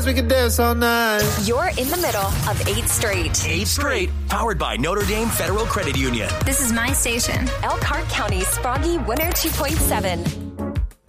we could dance all night. You're in the middle of 8 Straight. 8 Straight, powered by Notre Dame Federal Credit Union. This is my station. Elkhart County's Froggy 102.7.